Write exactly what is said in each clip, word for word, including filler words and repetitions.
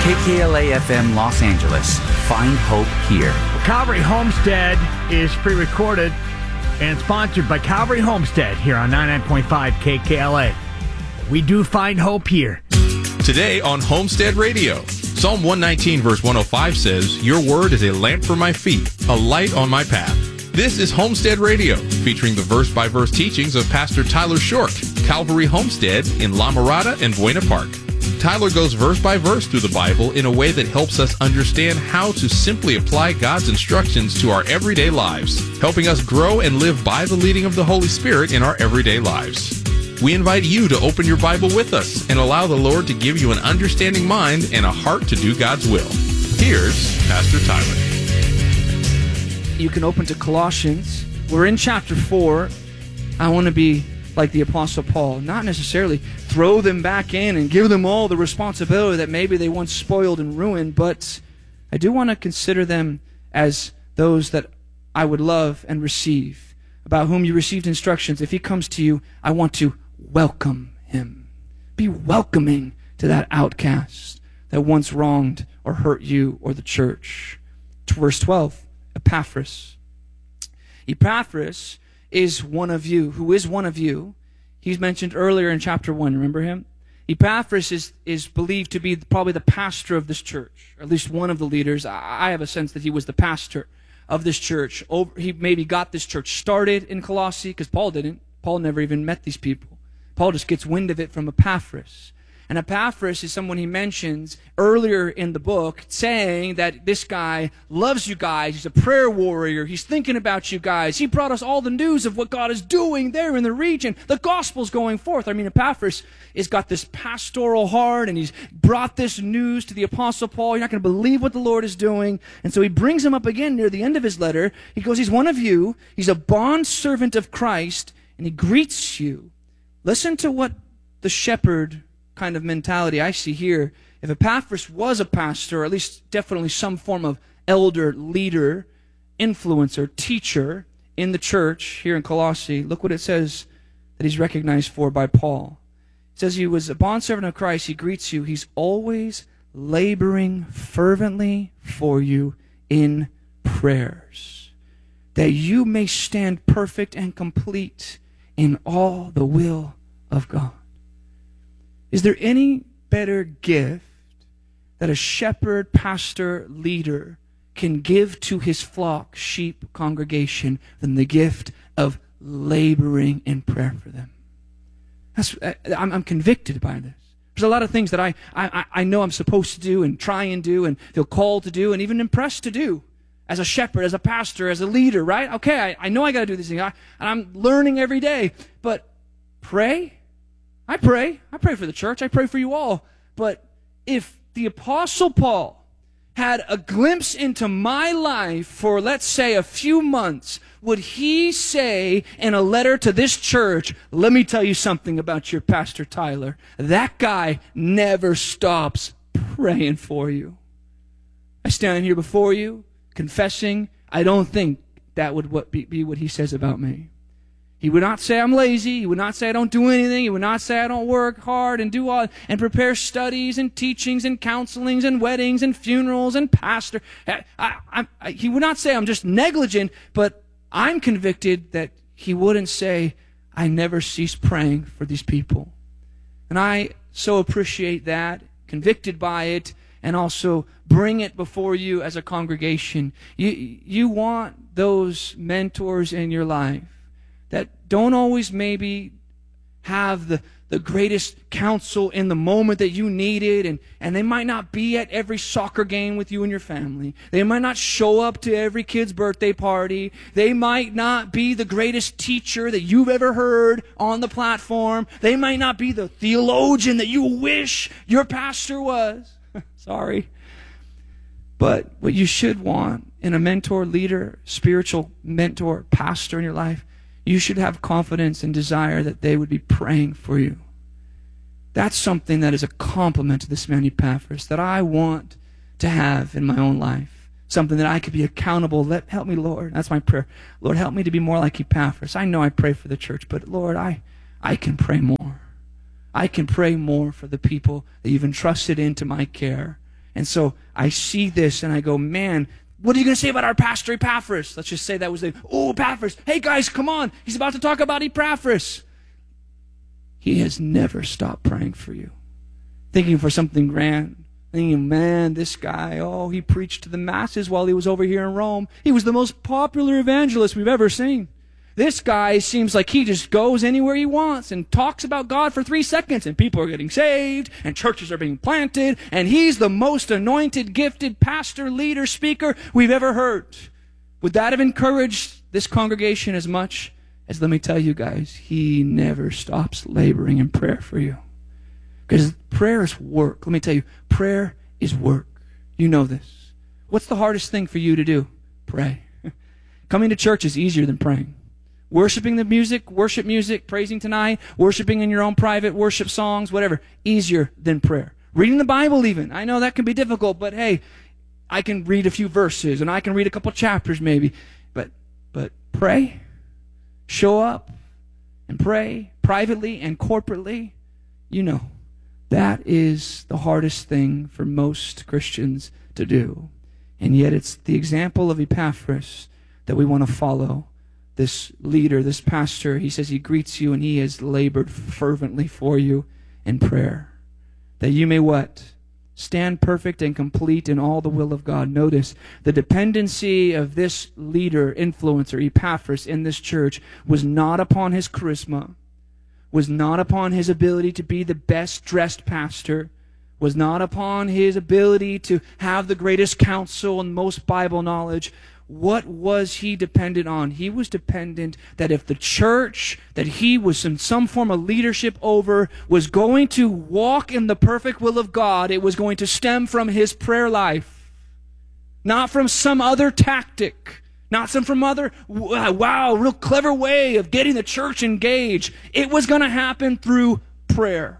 K K L A F M Los Angeles. Find hope here. Calvary Homestead is pre-recorded and sponsored by Calvary Homestead here on ninety-nine point five K K L A. We do find hope here. Today on Homestead Radio, Psalm one nineteen verse one oh five says, "Your word is a lamp for my feet, a light on my path." This is Homestead Radio, featuring the verse-by-verse teachings of Pastor Tyler Short, Calvary Homestead in La Mirada and Buena Park. Tyler goes verse by verse through the Bible in a way that helps us understand how to simply apply God's instructions to our everyday lives, helping us grow and live by the leading of the Holy Spirit in our everyday lives. We invite you to open your Bible with us and allow the Lord to give you an understanding mind and a heart to do God's will. Here's Pastor Tyler. You can open to Colossians. We're in chapter four. I want to be like the Apostle Paul, not necessarily throw them back in and give them all the responsibility that maybe they once spoiled and ruined, but I do want to consider them as those that I would love and receive, about whom you received instructions. If he comes to you, I want to welcome him. Be welcoming to that outcast that once wronged or hurt you or the church. Verse twelve, Epaphras. Epaphras is one of you, who is one of you. He's mentioned earlier in chapter one. Remember him? Epaphras is, is believed to be probably the pastor of this church, or at least one of the leaders. I, I have a sense that he was the pastor of this church. Over, he maybe got this church started in Colossae, because Paul didn't. Paul never even met these people. Paul just gets wind of it from Epaphras. And Epaphras is someone he mentions earlier in the book, saying that this guy loves you guys. He's a prayer warrior. He's thinking about you guys. He brought us all the news of what God is doing there in the region. The gospel's going forth. I mean, Epaphras has got this pastoral heart, and he's brought this news to the Apostle Paul. You're not going to believe what the Lord is doing. And so he brings him up again near the end of his letter. He goes, he's one of you. He's a bondservant of Christ, and he greets you. Listen to what the shepherd kind of mentality I see here. If Epaphras was a pastor, or at least definitely some form of elder, leader, influencer, teacher in the church here in Colossae, look what it says that he's recognized for by Paul. It says he was a bondservant of Christ. He greets you. He's always laboring fervently for you in prayers, that you may stand perfect and complete in all the will of God. Is there any better gift that a shepherd, pastor, leader can give to his flock, sheep, congregation than the gift of laboring in prayer for them? That's, I'm, I'm convicted by this. There's a lot of things that I, I, I know I'm supposed to do and try and do and feel called to do and even impressed to do as a shepherd, as a pastor, as a leader, right? Okay, I, I know I got to do these things, I, and I'm learning every day, but pray? I pray. I pray for the church. I pray for you all. But if the Apostle Paul had a glimpse into my life for, let's say, a few months, would he say in a letter to this church, let me tell you something about your Pastor Tyler. That guy never stops praying for you. I stand here before you, confessing, I don't think that would what be, be what he says about me. He would not say I'm lazy. He would not say I don't do anything. He would not say I don't work hard and do all and prepare studies and teachings and counselings and weddings and funerals and pastor. I, I, I, he would not say I'm just negligent, but I'm convicted that he wouldn't say I never cease praying for these people. And I so appreciate that, convicted by it, and also bring it before you as a congregation. You, you want those mentors in your life that don't always maybe have the, the greatest counsel in the moment that you need it, and, and they might not be at every soccer game with you and your family. They might not show up to every kid's birthday party. They might not be the greatest teacher that you've ever heard on the platform. They might not be the theologian that you wish your pastor was. Sorry. But what you should want in a mentor, leader, spiritual mentor, pastor in your life, you should have confidence and desire that they would be praying for you. That's something that is a compliment to this man Epaphras that I want to have in my own life. Something that I could be accountable. Let help me, Lord. That's my prayer. Lord, help me to be more like Epaphras. I know I pray for the church, but Lord, I, I can pray more. I can pray more for the people that you've entrusted into my care. And so I see this and I go, man, what are you going to say about our pastor Epaphras? Let's just say that was the, oh, Epaphras. Hey, guys, come on. He's about to talk about Epaphras. He has never stopped praying for you, thinking for something grand, thinking, man, this guy, oh, he preached to the masses while he was over here in Rome. He was the most popular evangelist we've ever seen. This guy seems like he just goes anywhere he wants and talks about God for three seconds, and people are getting saved, and churches are being planted, and he's the most anointed, gifted pastor, leader, speaker we've ever heard. Would that have encouraged this congregation as much as, let me tell you guys, he never stops laboring in prayer for you? Because prayer is work. Let me tell you, prayer is work. You know this. What's the hardest thing for you to do? Pray. Coming to church is easier than praying. Worshiping the music, worship music, praising tonight, worshiping in your own private worship songs, whatever, easier than prayer. Reading the Bible even. I know that can be difficult, but hey, I can read a few verses and I can read a couple chapters maybe. But but pray, show up and pray privately and corporately. You know, that is the hardest thing for most Christians to do. And yet it's the example of Epaphras that we want to follow. This leader, this pastor, he says he greets you and he has labored fervently for you in prayer. That you may what? Stand perfect and complete in all the will of God. Notice, the dependency of this leader, influencer, Epaphras in this church was not upon his charisma, was not upon his ability to be the best dressed pastor, was not upon his ability to have the greatest counsel and most Bible knowledge. What was he dependent on? He was dependent that if the church that he was in some form of leadership over was going to walk in the perfect will of God, it was going to stem from his prayer life. Not from some other tactic. Not some from other, wow, real clever way of getting the church engaged. It was going to happen through prayer.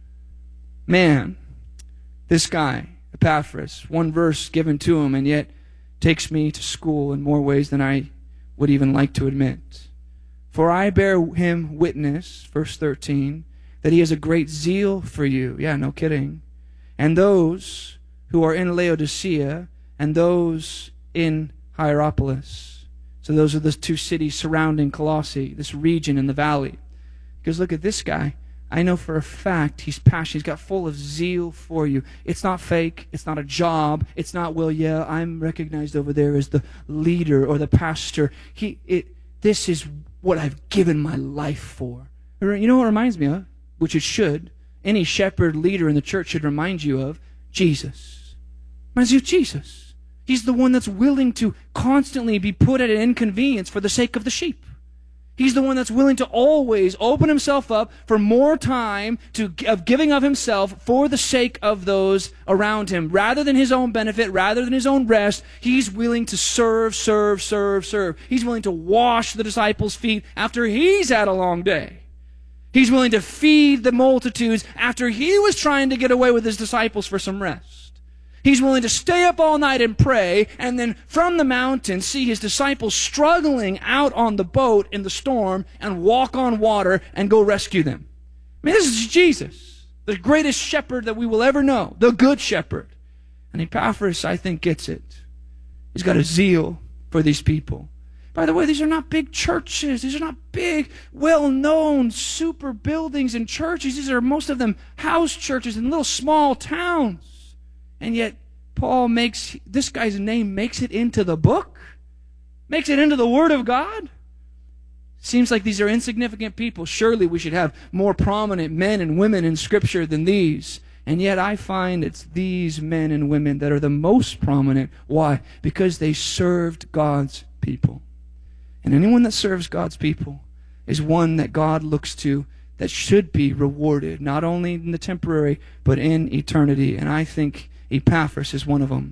Man, this guy, Epaphras, one verse given to him, and yet takes me to school in more ways than I would even like to admit. For I bear him witness, verse thirteen, that he has a great zeal for you. Yeah, no kidding. And those who are in Laodicea and those in Hierapolis. So those are the two cities surrounding Colossae, this region in the valley. Because look at this guy. I know for a fact he's passionate. He's got full of zeal for you. It's not fake. It's not a job. It's not, well, yeah, I'm recognized over there as the leader or the pastor. He, it, this is what I've given my life for. You know what it reminds me of? Which it should. Any shepherd leader in the church should remind you of Jesus. Reminds you of Jesus. He's the one that's willing to constantly be put at an inconvenience for the sake of the sheep. He's the one that's willing to always open himself up for more time to, of giving of himself for the sake of those around him. Rather than his own benefit, rather than his own rest, he's willing to serve, serve, serve, serve. He's willing to wash the disciples' feet after he's had a long day. He's willing to feed the multitudes after he was trying to get away with his disciples for some rest. He's willing to stay up all night and pray, and then from the mountain see his disciples struggling out on the boat in the storm and walk on water and go rescue them. I mean, this is Jesus, the greatest shepherd that we will ever know, the good shepherd. And Epaphras, I think, gets it. He's got a zeal for these people. By the way, these are not big churches. These are not big, well-known, super buildings and churches. These are, most of them, house churches in little small towns. And yet, Paul makes, this guy's name makes it into the book? Makes it into the Word of God? Seems like these are insignificant people. Surely we should have more prominent men and women in Scripture than these. And yet I find it's these men and women that are the most prominent. Why? Because they served God's people. And anyone that serves God's people is one that God looks to that should be rewarded, not only in the temporary, but in eternity. And I think Epaphras is one of them.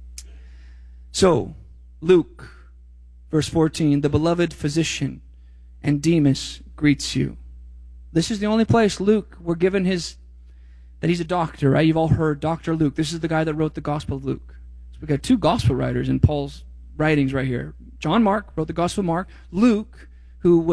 So, Luke, verse fourteen, the beloved physician and Demas greets you. This is the only place Luke, we're given his, that he's a doctor, right? You've all heard Doctor Luke. This is the guy that wrote the Gospel of Luke. So we've got two gospel writers in Paul's writings right here. John Mark wrote the Gospel of Mark. Luke, who was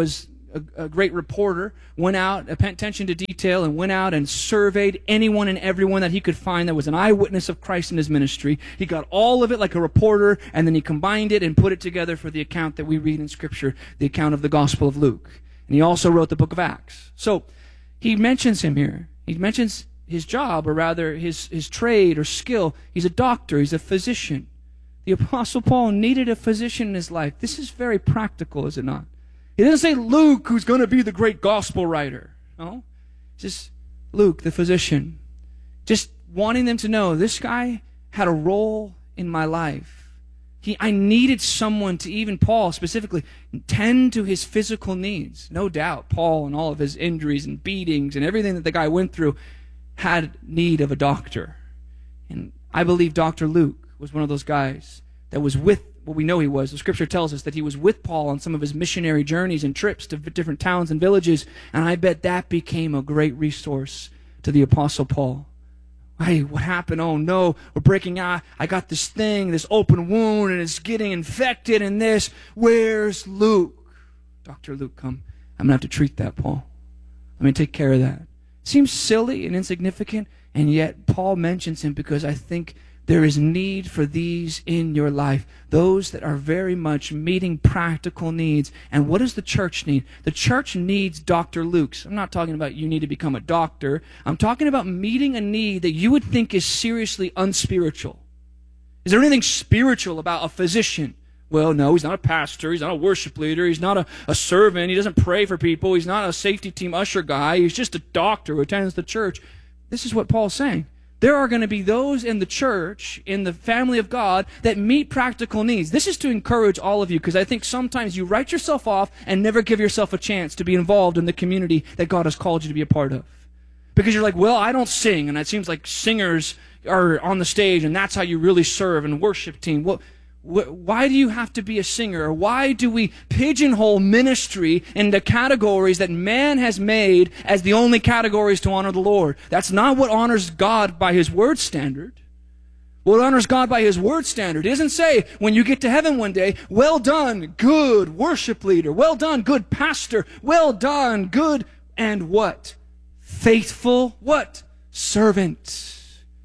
a, a great reporter, went out, paid attention to detail, and went out and surveyed anyone and everyone that he could find that was an eyewitness of Christ in his ministry. He got all of it like a reporter, and then he combined it and put it together for the account that we read in Scripture, the account of the Gospel of Luke. And he also wrote the book of Acts. So he mentions him here. He mentions his job, or rather his, his trade or skill. He's a doctor. He's a physician. The Apostle Paul needed a physician in his life. This is very practical, is it not? He doesn't say Luke, who's going to be the great gospel writer. No. It's just Luke, the physician. Just wanting them to know this guy had a role in my life. He, I needed someone to, even Paul specifically, tend to his physical needs. No doubt, Paul and all of his injuries and beatings and everything that the guy went through had need of a doctor. And I believe Doctor Luke was one of those guys that was with, well, we know he was. The Scripture tells us that he was with Paul on some of his missionary journeys and trips to different towns and villages, and I bet that became a great resource to the Apostle Paul. Hey, what happened? Oh no, we're breaking out. I got this thing, this open wound, and it's getting infected and this. Where's Luke? Doctor Luke, come. I'm going to have to treat that, Paul. Let me take care of that. Seems silly and insignificant, and yet Paul mentions him because I think there is need for these in your life, those that are very much meeting practical needs. And what does the church need? The church needs Doctor Luke's. I'm not talking about you need to become a doctor. I'm talking about meeting a need that you would think is seriously unspiritual. Is there anything spiritual about a physician? Well, no, he's not a pastor. He's not a worship leader. He's not a, a servant. He doesn't pray for people. He's not a safety team usher guy. He's just a doctor who attends the church. This is what Paul's saying. There are going to be those in the church, in the family of God, that meet practical needs. This is to encourage all of you, because I think sometimes you write yourself off and never give yourself a chance to be involved in the community that God has called you to be a part of. Because you're like, well, I don't sing, and it seems like singers are on the stage, and that's how you really serve, and worship team. Well, why do you have to be a singer? Or why do we pigeonhole ministry into categories that man has made as the only categories to honor the Lord? That's not what honors God by His word standard. What honors God by His word standard isn't say, when you get to heaven one day, well done, good worship leader. Well done, good pastor. Well done, good and what? Faithful what? Servant.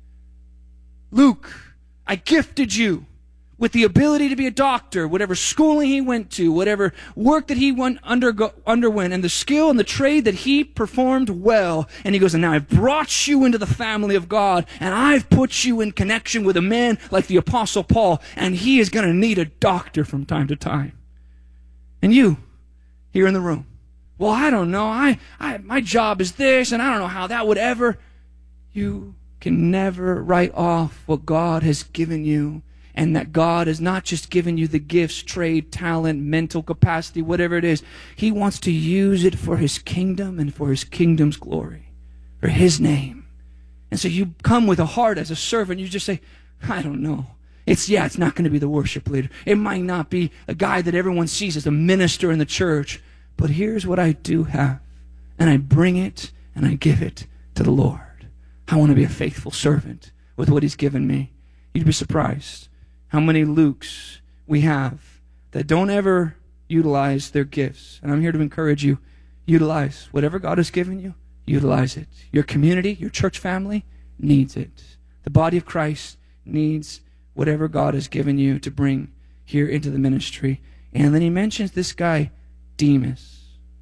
Luke, I gifted you with the ability to be a doctor, whatever schooling he went to, whatever work that he went undergo, underwent, and the skill and the trade that he performed well. And he goes, and now I've brought you into the family of God, and I've put you in connection with a man like the Apostle Paul, and he is going to need a doctor from time to time. And you, here in the room, well, I don't know, I, I my job is this, and I don't know how that would ever. You can never write off what God has given you. And that God has not just given you the gifts, trade, talent, mental capacity, whatever it is. He wants to use it for His kingdom and for His kingdom's glory, for His name. And so you come with a heart as a servant. You just say, I don't know. It's, yeah, it's not going to be the worship leader. It might not be a guy that everyone sees as a minister in the church. But here's what I do have. And I bring it and I give it to the Lord. I want to be a faithful servant with what He's given me. You'd be surprised how many Lukes we have that don't ever utilize their gifts. And I'm here to encourage you, utilize whatever God has given you, utilize it. Your community, your church family needs it. The body of Christ needs whatever God has given you to bring here into the ministry. And then he mentions this guy, Demas.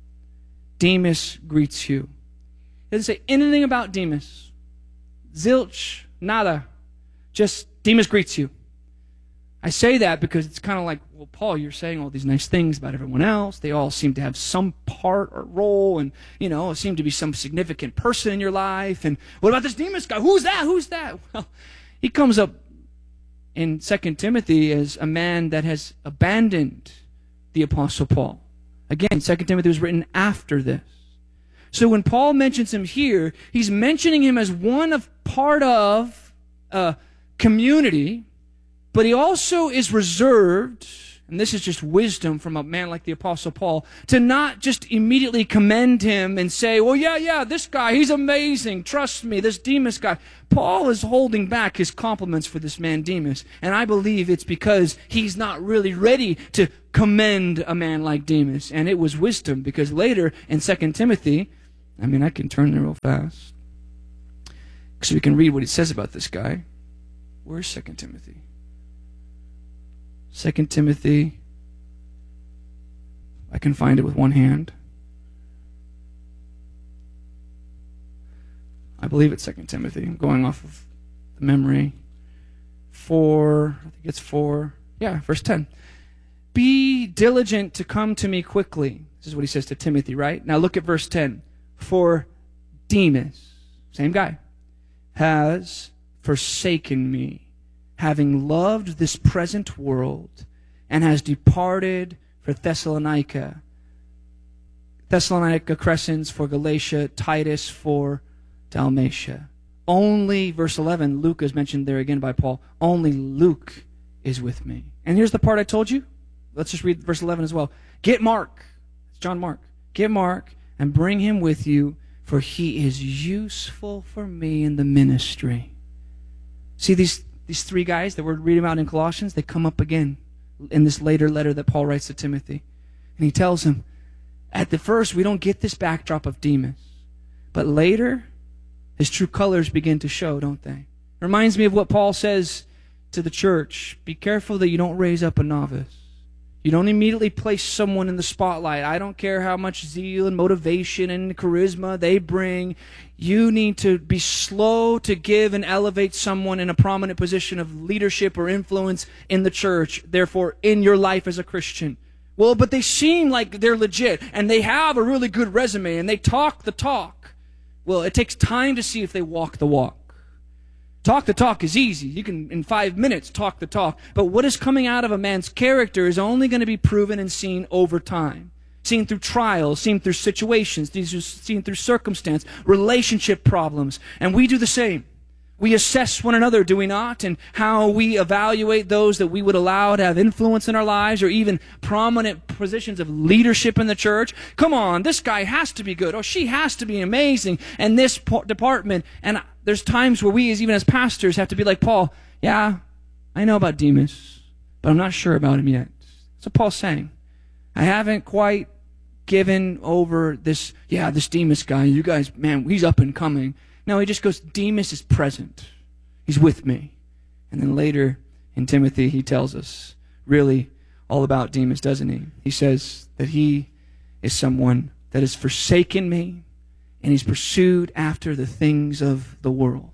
Demas greets you. He doesn't say anything about Demas. Zilch, nada. Just Demas greets you. I say that because it's kind of like, well, Paul, you're saying all these nice things about everyone else. They all seem to have some part or role and, you know, seem to be some significant person in your life. And what about this Demas guy? Who's that? Who's that? Well, he comes up in Second Timothy as a man that has abandoned the Apostle Paul. Again, Second Timothy was written after this. So when Paul mentions him here, he's mentioning him as one of part of a community, but he also is reserved and this is just wisdom from a man like the Apostle Paul, to not just immediately commend him and say, well, yeah, yeah, this guy, he's amazing. Trust me, this Demas guy. Paul is holding back his compliments for this man Demas, and I believe it's because he's not really ready to commend a man like Demas, and it was wisdom, because later in Second Timothy, I mean, I can turn there real fast, so we can read what it says about this guy. Where's Second Timothy? Second Timothy. I can find it with one hand. I believe it's Second Timothy. I'm going off of the memory. Four, I think it's four. Yeah, verse ten. Be diligent to come to me quickly. This is what he says to Timothy, right? Now look at verse ten. For Demas, same guy, has forsaken me, having loved this present world, and has departed for Thessalonica. Thessalonica, Crescens for Galatia, Titus for Dalmatia. Only, verse eleven, Luke is mentioned there again by Paul. Only Luke is with me. And here's the part I told you. Let's just read verse eleven as well. Get Mark. It's John Mark. Get Mark and bring him with you, for he is useful for me in the ministry. See these, these three guys that we're reading about in Colossians? They come up again in this later letter that Paul writes to Timothy. And he tells him, at the first, we don't get this backdrop of Demas. But later, his true colors begin to show, don't they? Reminds me of what Paul says to the church. Be careful that you don't raise up a novice. You don't immediately place someone in the spotlight. I don't care how much zeal and motivation and charisma they bring. You need to be slow to give and elevate someone in a prominent position of leadership or influence in the church, therefore in your life as a Christian. Well, but they seem like they're legit, and they have a really good resume, and they talk the talk. Well, it takes time to see if they walk the walk. Talk the talk is easy. You can, in five minutes, talk the talk. But what is coming out of a man's character is only going to be proven and seen over time. Seen through trials, seen through situations, seen through circumstance, relationship problems. And we do the same. We assess one another, do we not? And how we evaluate those that we would allow to have influence in our lives, or even prominent positions of leadership in the church. Come on, this guy has to be good. Oh, she has to be amazing in this department. And there's times where we, as even as pastors, have to be like Paul. Yeah, I know about Demas, but I'm not sure about him yet. That's what Paul's saying. I haven't quite given over this, yeah, this Demas guy. You guys, man, he's up and coming. No, he just goes, Demas is present. He's with me. And then later in Timothy, he tells us really all about Demas, doesn't he? He says that he is someone that has forsaken me, and he's pursued after the things of the world.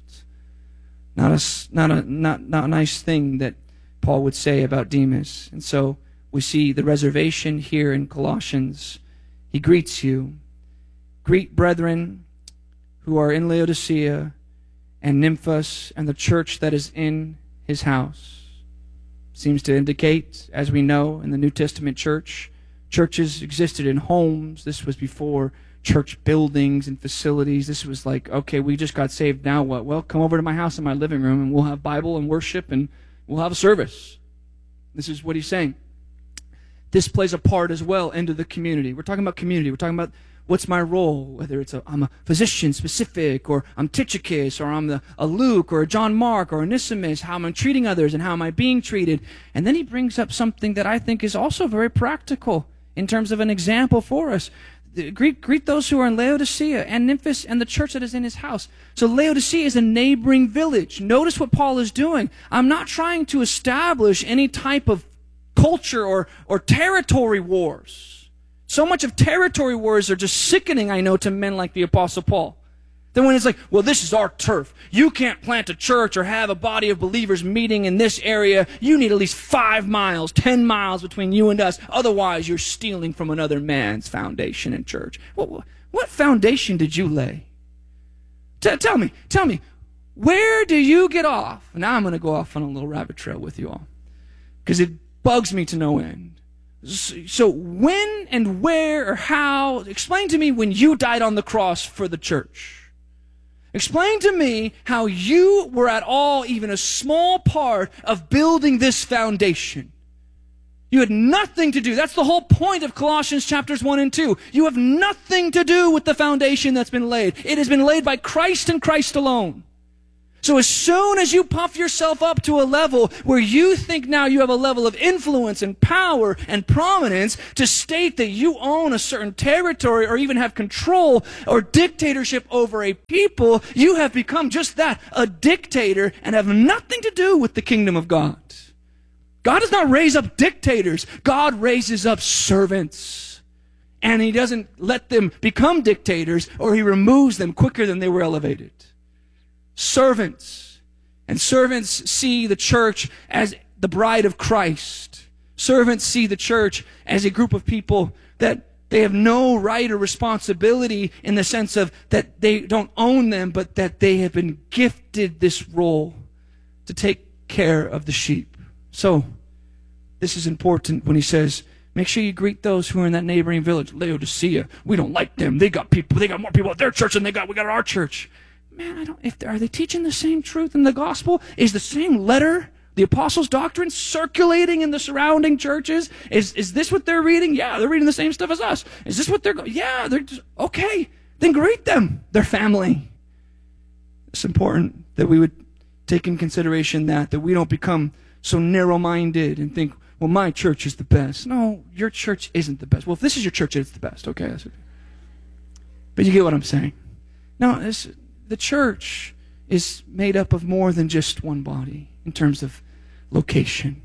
Not a, not a, not, not a nice thing that Paul would say about Demas. And so we see the reservation here in Colossians. He greets you. Greet brethren who are in Laodicea, and Nymphas, and the church that is in his house. Seems to indicate, as we know, in the New Testament church, churches existed in homes. This was before church buildings and facilities. This was like, okay, we just got saved, now what? Well, come over to my house in my living room, and we'll have Bible and worship, and we'll have a service. This is what he's saying. This plays a part as well into the community. We're talking about community. We're talking about what's my role, whether it's a, I'm a physician specific, or I'm Tychicus, or I'm the, a Luke, or a John Mark, or Onesimus, how am I treating others, and how am I being treated? And then he brings up something that I think is also very practical in terms of an example for us. Greet, greet those who are in Laodicea and Nymphas and the church that is in his house. So Laodicea is a neighboring village. Notice what Paul is doing. I'm not trying to establish any type of culture or, or territory wars. So much of territory wars are just sickening, I know, to men like the Apostle Paul. Then when it's like, well, this is our turf. You can't plant a church or have a body of believers meeting in this area. You need at least five miles, ten miles between you and us. Otherwise, you're stealing from another man's foundation and church. What, what foundation did you lay? T- tell me, tell me, where do you get off? Now I'm going to go off on a little rabbit trail with you all, because it bugs me to no end. So when and where or how, explain to me when you died on the cross for the church. Explain to me how you were at all even a small part of building this foundation. You had nothing to do. That's the whole point of Colossians chapters one and two. You have nothing to do with the foundation that's been laid. It has been laid by Christ and Christ alone. So as soon as you puff yourself up to a level where you think now you have a level of influence and power and prominence to state that you own a certain territory or even have control or dictatorship over a people, you have become just that, a dictator, and have nothing to do with the kingdom of God. God does not raise up dictators. God raises up servants. And he doesn't let them become dictators, or he removes them quicker than they were elevated. Servants. And servants see the church as the bride of Christ. Servants see the church as a group of people that they have no right or responsibility in the sense of that they don't own them, but that they have been gifted this role to take care of the sheep. So, this is important when he says, make sure you greet those who are in that neighboring village. Laodicea, we don't like them. They got people, they got more people at their church than they got, we got at our church. Man, I don't, if are they teaching the same truth in the gospel? Is the same letter, the apostles' doctrine, circulating in the surrounding churches? Is is this what they're reading? Yeah, they're reading the same stuff as us. Is this what they're going? Yeah, they're just, okay. Then greet them. They're family. It's important that we would take in consideration that, that we don't become so narrow-minded and think, well, my church is the best. No, your church isn't the best. Well, if this is your church, it's the best. Okay, that's okay. But you get what I'm saying. No, this, the church is made up of more than just one body in terms of location.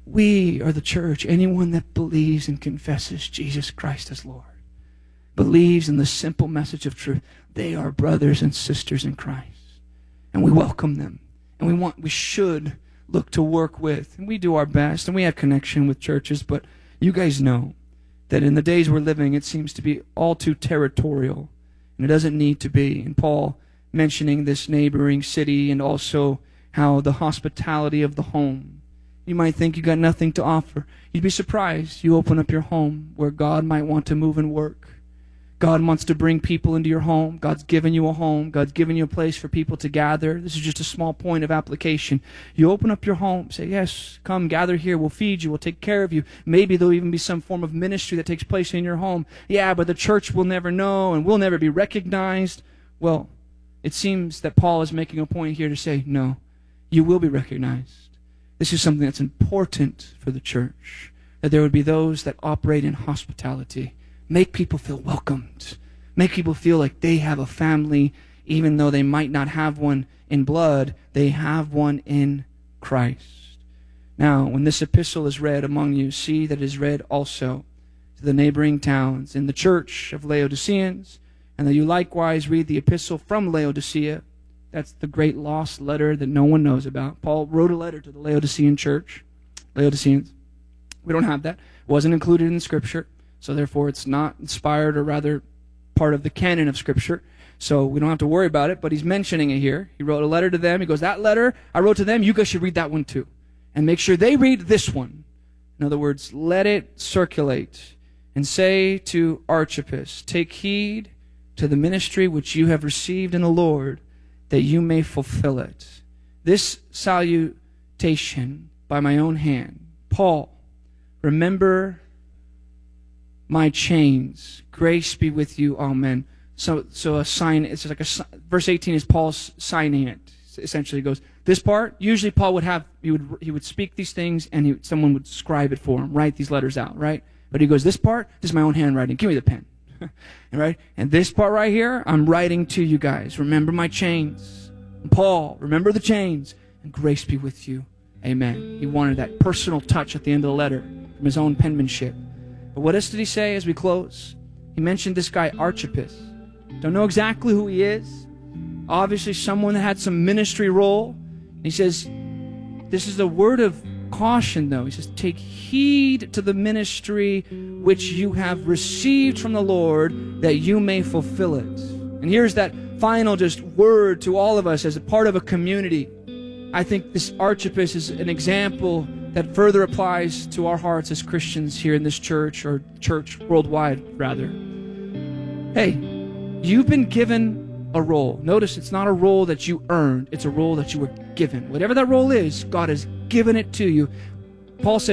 We are the church. Anyone that believes and confesses Jesus Christ as Lord, believes in the simple message of truth, they are brothers and sisters in Christ. And we welcome them. And we want, we should look to work with. And we do our best. And we have connection with churches. But you guys know that in the days we're living, it seems to be all too territorial. And it doesn't need to be. And Paul mentioning this neighboring city and also how the hospitality of the home. You might think you got nothing to offer. You'd be surprised. You open up your home where God might want to move and work. God wants to bring people into your home. God's given you a home. God's given you a place for people to gather. This is just a small point of application. You open up your home, say, yes, come gather here. We'll feed you. We'll take care of you. Maybe there'll even be some form of ministry that takes place in your home. Yeah, but the church will never know and we'll never be recognized. Well, it seems that Paul is making a point here to say, no, you will be recognized. This is something that's important for the church, that there would be those that operate in hospitality. Make people feel welcomed. Make people feel like they have a family, even though they might not have one in blood, they have one in Christ. Now, when this epistle is read among you, see that it is read also to the neighboring towns in the church of Laodiceans, and that you likewise read the epistle from Laodicea. That's the great lost letter that no one knows about. Paul wrote a letter to the Laodicean church, Laodiceans. We don't have that. It wasn't included in Scripture. So therefore, it's not inspired, or rather part of the canon of Scripture. So we don't have to worry about it, but he's mentioning it here. He wrote a letter to them. He goes, that letter I wrote to them, you guys should read that one too. And make sure they read this one. In other words, let it circulate. And say to Archippus, take heed to the ministry which you have received in the Lord, that you may fulfill it. This salutation by my own hand. Paul, remember my chains. Grace be with you, amen. So, so a sign, it's like a, verse eighteen is Paul's signing it. Essentially, he goes, this part, usually Paul would have, he would he would speak these things, and he, someone would scribe it for him, write these letters out, right? But he goes, this part, this is my own handwriting. Give me the pen. Right? And this part right here, I'm writing to you guys. Remember my chains. And Paul, remember the chains. And grace be with you. Amen. He wanted that personal touch at the end of the letter from his own penmanship. But what else did he say as we close? He mentioned this guy, Archippus. Don't know exactly who he is. Obviously someone that had some ministry role. And he says, this is a word of caution though. He says, take heed to the ministry which you have received from the Lord, that you may fulfill it. And here's that final just word to all of us as a part of a community. I think this Archippus is an example that further applies to our hearts as Christians here in this church, or church worldwide rather. Hey, you've been given a role. Notice it's not a role that you earned, it's a role that you were given. Whatever that role is, God has given it to you. Paul says,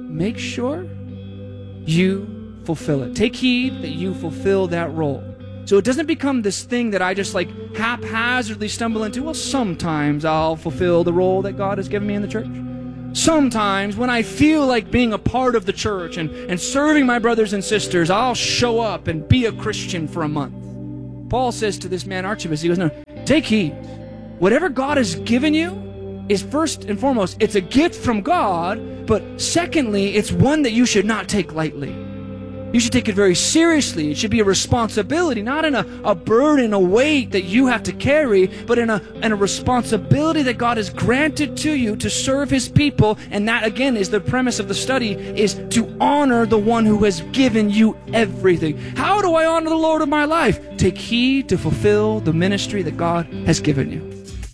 make sure you fulfill it. Take heed that you fulfill that role. So it doesn't become this thing that I just like haphazardly stumble into. Well, sometimes I'll fulfill the role that God has given me in the church. Sometimes when I feel like being a part of the church and, and serving my brothers and sisters, I'll show up and be a Christian for a month. Paul says to this man Archippus, he goes, no, take heed. Whatever God has given you is first and foremost, it's a gift from God, but secondly, it's one that you should not take lightly. You should take it very seriously. It should be a responsibility, not in a, a burden, a weight that you have to carry, but in a, in a responsibility that God has granted to you to serve His people. And that, again, is the premise of the study, is to honor the one who has given you everything. How do I honor the Lord of my life? Take heed to fulfill the ministry that God has given you.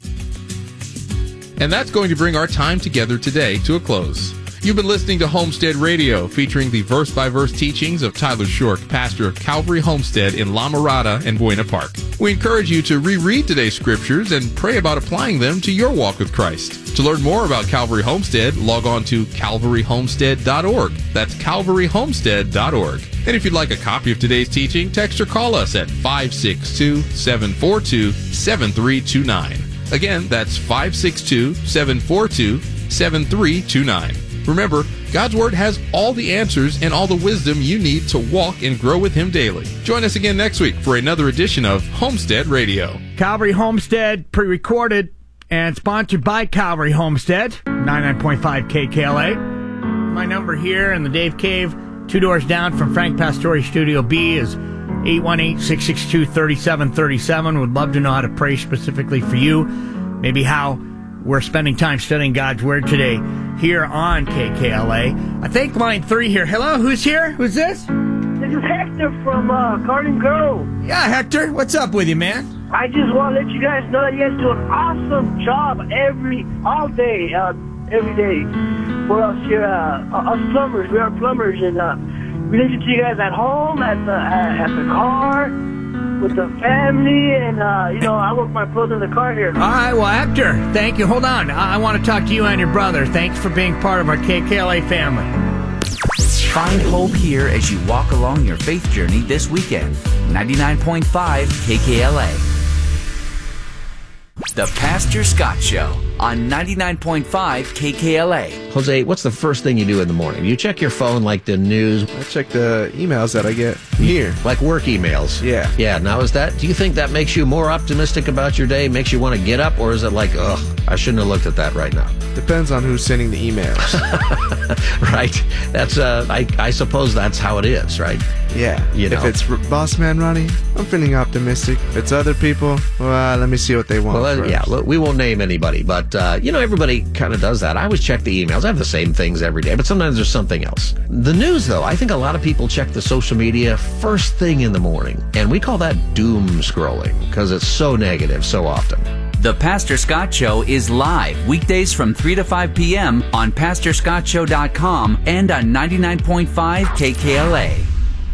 And that's going to bring our time together today to a close. You've been listening to Homestead Radio, featuring the verse-by-verse teachings of Tyler Shork, pastor of Calvary Homestead in La Mirada and Buena Park. We encourage you to reread today's scriptures and pray about applying them to your walk with Christ. To learn more about Calvary Homestead, log on to calvary homestead dot org. That's calvary homestead dot org. And if you'd like a copy of today's teaching, text or call us at five six two, seven four two, seven three two nine. Again, that's five six two, seven four two, seven three two nine. Remember, God's Word has all the answers and all the wisdom you need to walk and grow with Him daily. Join us again next week for another edition of Homestead Radio. Calvary Homestead, pre-recorded and sponsored by Calvary Homestead, ninety-nine point five K K L A. My number here in the Dave Cave, two doors down from Frank Pastore Studio B, is eight one eight, six six two, three seven three seven. Would love to know how to pray specifically for you, maybe how we're spending time studying God's Word today here on K K L A. I think line three here. Hello, who's here? Who's this? This is Hector from uh, Garden Grove. Yeah, Hector. What's up with you, man? I just want to let you guys know that you guys do an awesome job every, all day, uh, every day. For us here, uh, us plumbers, we are plumbers, and uh, we listen to you guys at home, at the uh, at the car, with the family, and, uh, you know, I work my brother in the car here. All right, well, Hector, thank you. Hold on. I, I want to talk to you and your brother. Thanks for being part of our K K L A family. Find hope here as you walk along your faith journey this weekend. ninety-nine point five K K L A. The Pastor Scott Show on ninety-nine point five K K L A. Jose, what's the first thing you do in the morning? You check your phone like the news? I check the emails that I get here. Like work emails? Yeah. Yeah, now is that, do you think that makes you more optimistic about your day, makes you want to get up, or is it like, ugh, I shouldn't have looked at that right now? Depends on who's sending the emails. Right. That's, uh, I, I suppose that's how it is, right? Yeah. You know. If it's R- Boss Man Ronnie, I'm feeling optimistic. If it's other people, well, let me see what they want. Well, uh, yeah, look, we won't name anybody, but, uh, you know, everybody kind of does that. I always check the emails. I have the same things every day, but sometimes there's something else. The news, though, I think a lot of people check the social media first thing in the morning, and we call that doom scrolling because it's so negative so often. The Pastor Scott Show is live weekdays from three to five p.m. on pastor scott show dot com and on ninety-nine point five K K L A.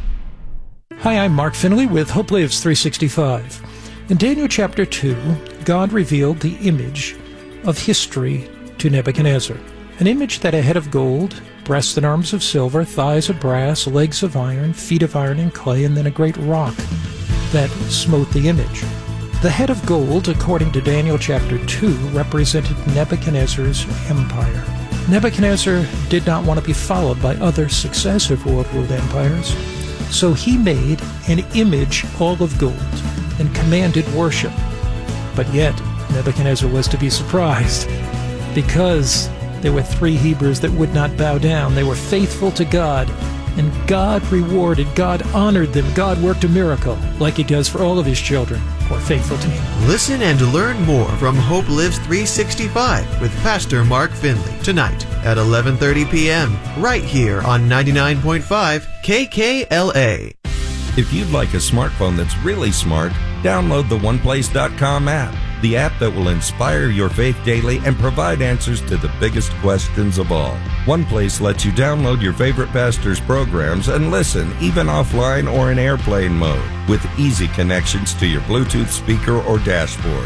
Hi, I'm Mark Finley with Hope Lives three sixty-five. In Daniel chapter two, God revealed the image of history to Nebuchadnezzar. An image that a head of gold, breasts and arms of silver, thighs of brass, legs of iron, feet of iron and clay, and then a great rock that smote the image. The head of gold, according to Daniel chapter two, represented Nebuchadnezzar's empire. Nebuchadnezzar did not want to be followed by other successive world-ruled empires, so he made an image all of gold and commanded worship. But yet, Nebuchadnezzar was to be surprised, because there were three Hebrews that would not bow down. They were faithful to God, and God rewarded, God honored them. God worked a miracle, like He does for all of His children who are faithful to Him. Listen and learn more from Hope Lives three sixty-five with Pastor Mark Finley tonight at eleven thirty p.m. right here on ninety-nine point five K K L A. If you'd like a smartphone that's really smart, download the one place dot com app, the app that will inspire your faith daily and provide answers to the biggest questions of all. OnePlace lets you download your favorite pastor's programs and listen even offline or in airplane mode with easy connections to your Bluetooth speaker or dashboard.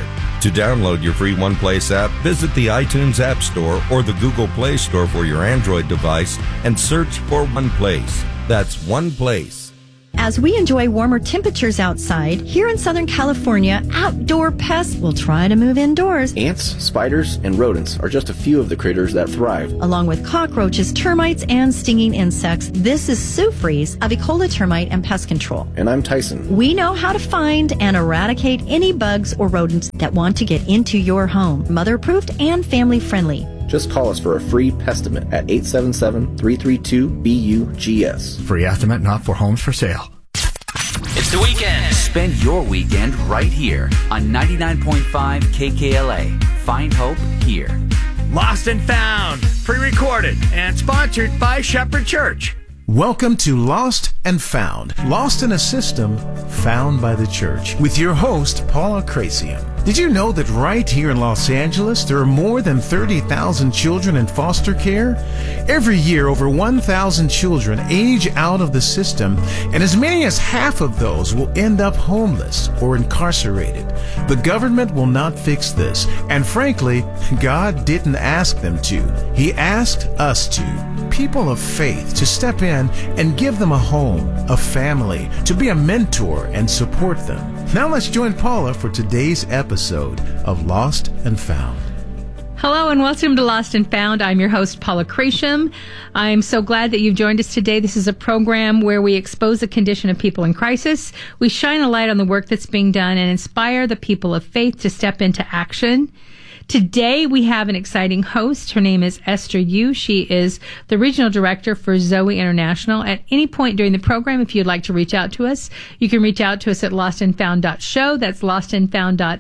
To download your free OnePlace app, visit the iTunes App Store or the Google Play Store for your Android device and search for OnePlace. That's OnePlace. As we enjoy warmer temperatures outside, here in Southern California, outdoor pests will try to move indoors. Ants, spiders, and rodents are just a few of the critters that thrive. Along with cockroaches, termites, and stinging insects, this is Sue Fries of Ecola Termite and Pest Control. And I'm Tyson. We know how to find and eradicate any bugs or rodents that want to get into your home. Mother-approved and family-friendly. Just call us for a free pestimate at eight seven seven, three three two, B U G S. Free estimate not for homes for sale. It's the weekend. Spend your weekend right here on ninety-nine point five K K L A. Find hope here. Lost and Found, pre-recorded and sponsored by Shepherd Church. Welcome to Lost and Found. Lost in a system found by the church. With your host, Paula Crasium. Did you know that right here in Los Angeles, there are more than thirty thousand children in foster care? Every year, over one thousand children age out of the system, and as many as half of those will end up homeless or incarcerated. The government will not fix this, and frankly, God didn't ask them to. He asked us to, people of faith, to step in and give them a home, a family, to be a mentor and support them. Now let's join Paula for today's episode of Lost and Found. Hello and welcome to Lost and Found. I'm your host, Paula Crasham. I'm so glad that you've joined us today. This is a program where we expose the condition of people in crisis. We shine a light on the work that's being done and inspire the people of faith to step into action. Today, we have an exciting host. Her name is Esther Yu. She is the regional director for Zoe International. At any point during the program, if you'd like to reach out to us, you can reach out to us at lost and found dot show. That's lost and found dot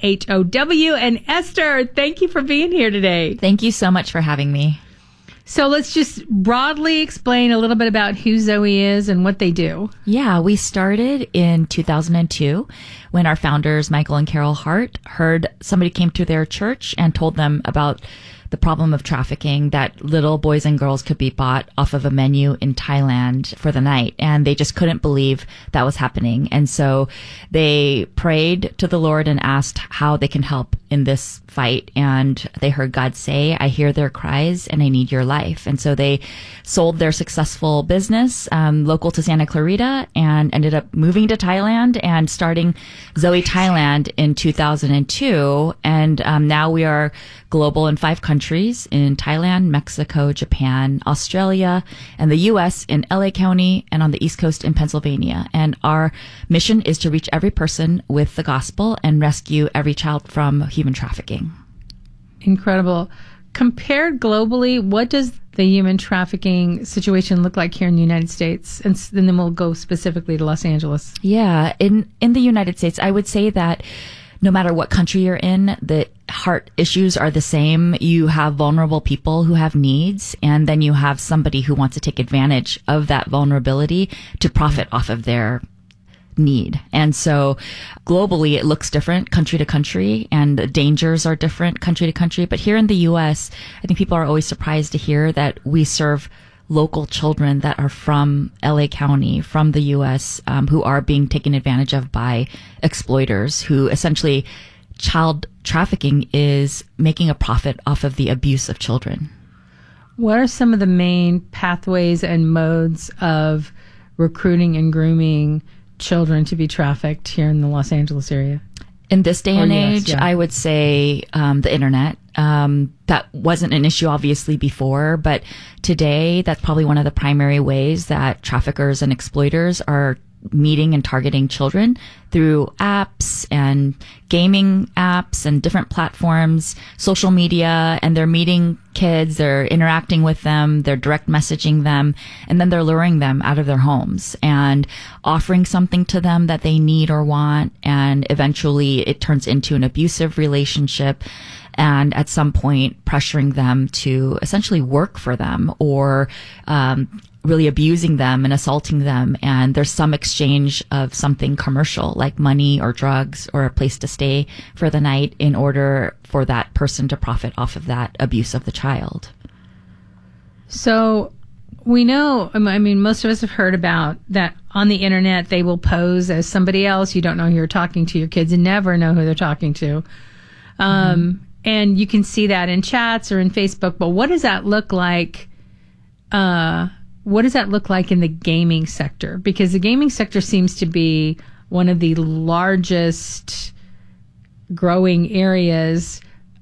show. And Esther, thank you for being here today. Thank you so much for having me. So let's just broadly explain a little bit about who Zoe is and what they do. Yeah, we started in two thousand two when our founders, Michael and Carol Hart, heard somebody came to their church and told them about the problem of trafficking, that little boys and girls could be bought off of a menu in Thailand for the night. And they just couldn't believe that was happening. And so they prayed to the Lord and asked how they can help in this fight. And they heard God say, I hear their cries and I need your life. And so they sold their successful business um, local to Santa Clarita and ended up moving to Thailand and starting Zoe Thailand in two thousand two. And um, now we are global in five countries, in Thailand, Mexico, Japan, Australia, and the U S in L A County and on the East Coast in Pennsylvania. And our mission is to reach every person with the gospel and rescue every child from human trafficking. Incredible. Compared globally, what does the human trafficking situation look like here in the United States? And, and then we'll go specifically to Los Angeles. Yeah, in, in the United States, I would say that no matter what country you're in, the heart issues are the same. You have vulnerable people who have needs, and then you have somebody who wants to take advantage of that vulnerability to profit off of their need. And so globally, it looks different country to country, and the dangers are different country to country. But here in the U S, I think people are always surprised to hear that we serve local children that are from L A County, from the U S, um, who are being taken advantage of by exploiters who essentially child trafficking is making a profit off of the abuse of children. What are some of the main pathways and modes of recruiting and grooming children to be trafficked here in the Los Angeles area? In this day and Or yes, age, yeah. I would say um, the internet. Um, that wasn't an issue, obviously, before, but today that's probably one of the primary ways that traffickers and exploiters are meeting and targeting children through apps and gaming apps and different platforms, social media, and they're meeting kids, they're interacting with them, they're direct messaging them, and then they're luring them out of their homes and offering something to them that they need or want, and eventually it turns into an abusive relationship, and at some point pressuring them to essentially work for them or um, really abusing them and assaulting them. And there's some exchange of something commercial like money or drugs or a place to stay for the night in order for that person to profit off of that abuse of the child. So we know, I mean, most of us have heard about that on the internet. They will pose as somebody else. You don't know who you're talking to. Your kids never know who they're talking to. Um, mm-hmm. And you can see that in chats or in Facebook. But what does that look like? Uh, what does that look like in the gaming sector? Because the gaming sector seems to be one of the largest growing areas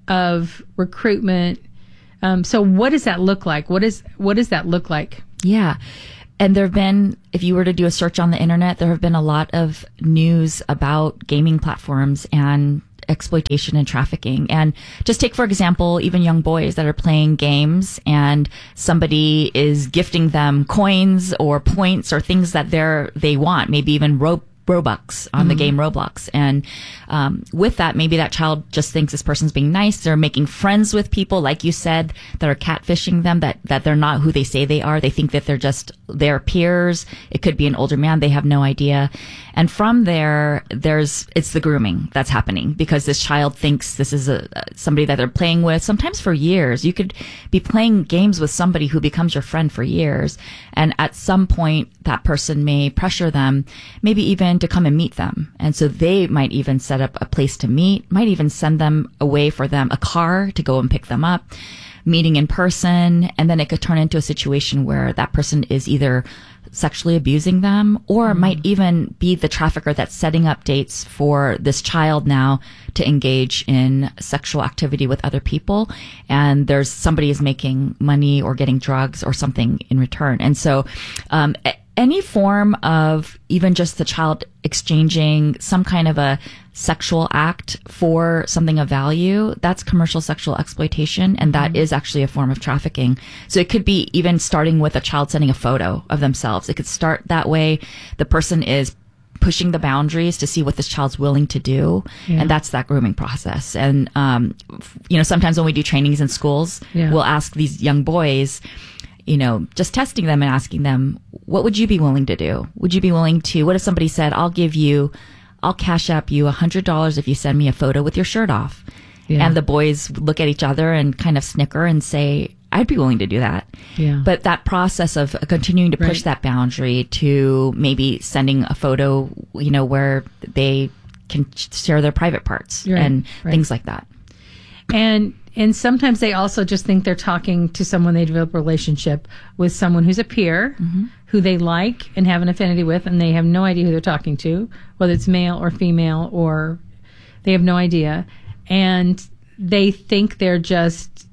of recruitment. Um, so what does that look like? What is what does that look like? Yeah. And there have been, if you were to do a search on the internet, there have been a lot of news about gaming platforms and exploitation and trafficking. And just take, for example, even young boys that are playing games and somebody is gifting them coins or points or things that they're, they want, maybe even rope. Robux on mm-hmm. the game Roblox. And um, with that, maybe that child just thinks this person's being nice. They're making friends with people, like you said, that are catfishing them, that, that they're not who they say they are. They think that they're just their peers. It could be an older man. They have no idea. And from there, there's, it's the grooming that's happening because this child thinks this is a, somebody that they're playing with, sometimes for years. You could be playing games with somebody who becomes your friend for years. And at some point, that person may pressure them, maybe even to come and meet them. And so they might even set up a place to meet, might even send them away for them, a car to go and pick them up, meeting in person. And then it could turn into a situation where that person is either sexually abusing them or mm-hmm. might even be the trafficker that's setting up dates for this child now to engage in sexual activity with other people. And there's somebody is making money or getting drugs or something in return. And so, um, any form of even just the child exchanging some kind of a sexual act for something of value, that's commercial sexual exploitation, and that mm-hmm. is actually a form of trafficking. So it could be even starting with a child sending a photo of themselves. It could start that way. The person is pushing the boundaries to see what this child's willing to do, yeah. and that's that grooming process. And um, you know, sometimes when we do trainings in schools, yeah. we'll ask these young boys, you know, just testing them and asking them, what would you be willing to do? Would you be willing to, what if somebody said, I'll give you, I'll cash up you a hundred dollars if you send me a photo with your shirt off. Yeah. And the boys look at each other and kind of snicker and say, I'd be willing to do that. Yeah. But that process of continuing to push right. that boundary to maybe sending a photo, you know, where they can share their private parts right. and right. things like that. And And sometimes they also just think they're talking to someone they develop a relationship with, someone who's a peer, mm-hmm. who they like and have an affinity with, and they have no idea who they're talking to, whether it's male or female, or they have no idea. And they think they're just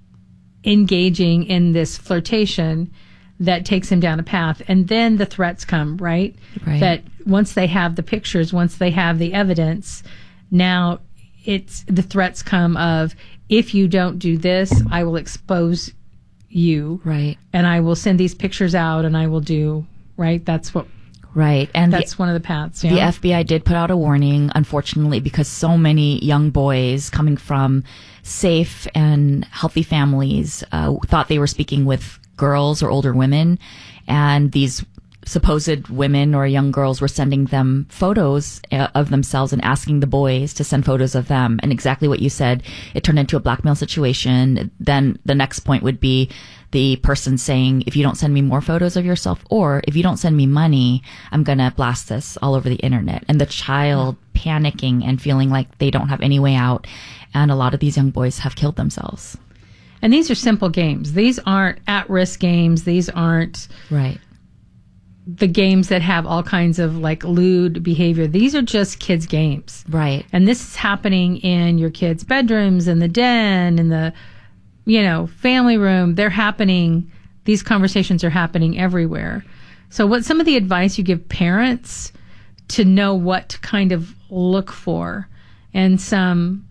engaging in this flirtation that takes them down a path. And then the threats come, right? Right. That once they have the pictures, once they have the evidence, now it's the threats come of, if you don't do this, I will expose you. Right. And I will send these pictures out and I will do, right? That's what. Right. And that's the, one of the paths. Yeah? The F B I did put out a warning, unfortunately, because so many young boys coming from safe and healthy families uh, thought they were speaking with girls or older women. And these supposed women or young girls were sending them photos uh, of themselves and asking the boys to send photos of them. And exactly what you said, it turned into a blackmail situation. Then the next point would be the person saying, if you don't send me more photos of yourself, or if you don't send me money, I'm going to blast this all over the internet. And the child panicking and feeling like they don't have any way out. And a lot of these young boys have killed themselves. And these are simple games. These aren't at-risk games. These aren't right. the games that have all kinds of like lewd behavior. These are just kids' games. Right. And this is happening in your kids' bedrooms, in the den, in the, you know, family room. They're happening. These conversations are happening everywhere. So what's some of the advice you give parents to know what to kind of look for, and some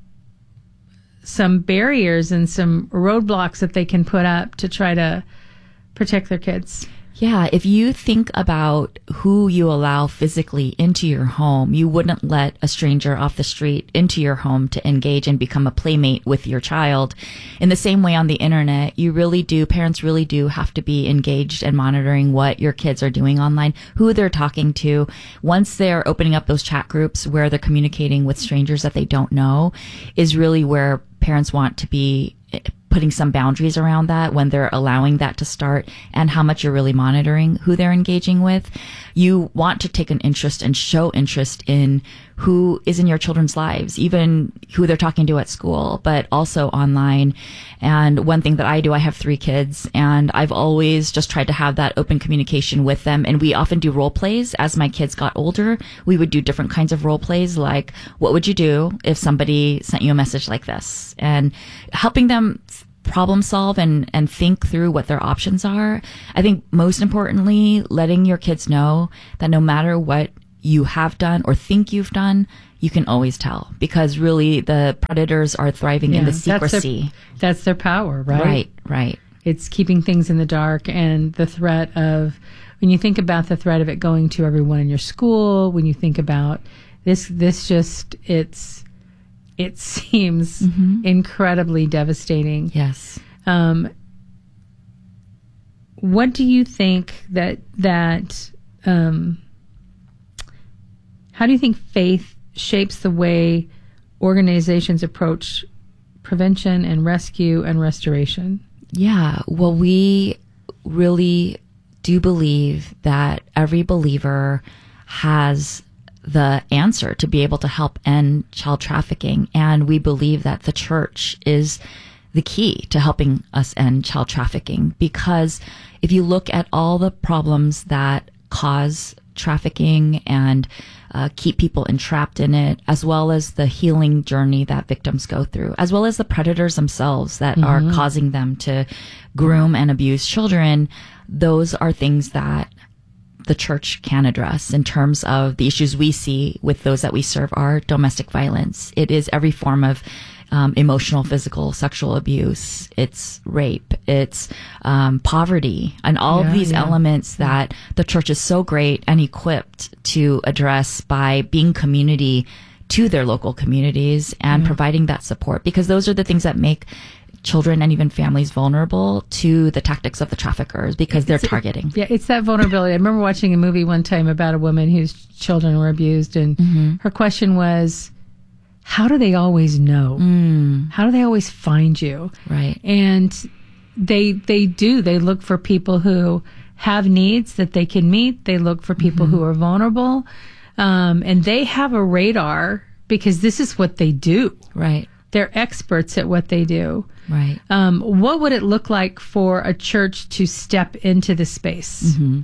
some barriers and some roadblocks that they can put up to try to protect their kids? Yeah, if you think about who you allow physically into your home, you wouldn't let a stranger off the street into your home to engage and become a playmate with your child. In the same way on the internet, you really do, parents really do have to be engaged and monitoring what your kids are doing online, who they're talking to. Once they're opening up those chat groups where they're communicating with strangers that they don't know, is really where parents want to be putting some boundaries around that when they're allowing that to start, and how much you're really monitoring who they're engaging with. You want to take an interest and show interest in who is in your children's lives, even who they're talking to at school, but also online. And one thing that I do, I have three kids, and I've always just tried to have that open communication with them. And we often do role plays. As my kids got older, we would do different kinds of role plays, like, what would you do if somebody sent you a message like this? And helping them problem solve and, and think through what their options are. I think most importantly, letting your kids know that no matter what you have done or think you've done, you can always tell, because really the predators are thriving Yeah, in the that's their- secrecy. That's their power, right? Right, right. It's keeping things in the dark, and the threat of, when you think about the threat of it going to everyone in your school, when you think about this, this just, it's, it seems Mm-hmm. incredibly devastating. Yes. Um, what do you think that, that, um, how do you think faith shapes the way organizations approach prevention and rescue and restoration? Yeah, well, we really do believe that every believer has the answer to be able to help end child trafficking. And we believe that the church is the key to helping us end child trafficking, because if you look at all the problems that cause trafficking and uh, keep people entrapped in it, as well as the healing journey that victims go through, as well as the predators themselves that Mhm. are causing them to groom and abuse children, those are things that the church can address. In terms of the issues we see with those that we serve are domestic violence. It is every form of um, emotional, physical, sexual abuse. It's rape. It's um, poverty, and all Yeah, of these yeah. elements that the church is so great and equipped to address by being community to their local communities and Yeah. providing that support, because those are the things that make children and even families vulnerable to the tactics of the traffickers, because they're It's- targeting. Yeah, it's that vulnerability. I remember watching a movie one time about a woman whose children were abused, and Mm-hmm. her question was, how do they always know? Mm. How do they always find you? Right. And they they do. They look for people who have needs that they can meet. They look for people Mm-hmm. who are vulnerable. Um, and they have a radar, because this is what they do. Right. They're experts at what they do. Right. Um, what would it look like for a church to step into this space? Mhm.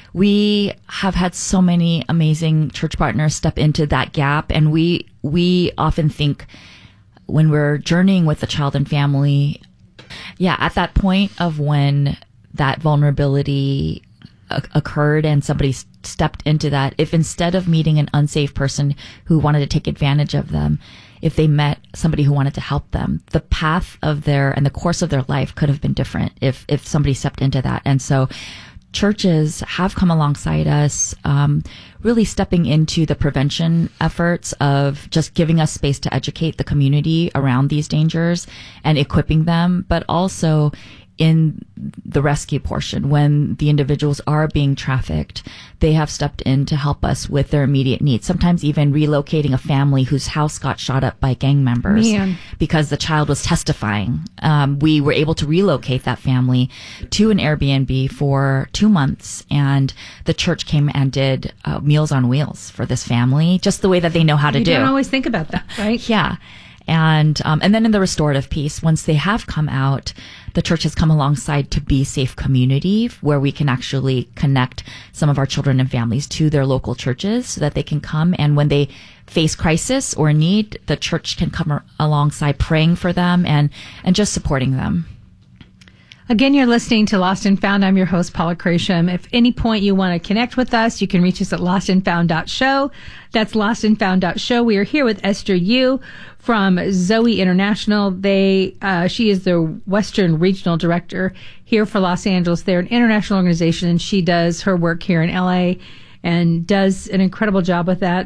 We have had so many amazing church partners step into that gap, and we we often think when we're journeying with the child and family, yeah, at that point of when that vulnerability o- occurred and somebody s- stepped into that, if instead of meeting an unsafe person who wanted to take advantage of them, if they met somebody who wanted to help them, the path of their and the course of their life could have been different if if somebody stepped into that. And so churches have come alongside us, um, really stepping into the prevention efforts of just giving us space to educate the community around these dangers and equipping them, but also in the rescue portion, when the individuals are being trafficked, they have stepped in to help us with their immediate needs, sometimes even relocating a family whose house got shot up by gang members Man. because the child was testifying. Um, we were able to relocate that family to an Airbnb for two months, and the church came and did uh, Meals on Wheels for this family, just the way that they know how to You do. don't always think about that, right? Yeah. And um, and then in the restorative piece, once they have come out, the church has come alongside to be safe community where we can actually connect some of our children and families to their local churches so that they can come, and when they face crisis or need, the church can come ar- alongside praying for them and, and just supporting them. Again, you're listening to Lost and Found. I'm your host, Paula Crasham. If any point you want to connect with us, you can reach us at lost and found dot show. That's lost and found dot show. We are here with Esther Yu from Zoe International. They, uh, she is the Western Regional Director here for Los Angeles. They're an international organization, and she does her work here in L A and does an incredible job with that.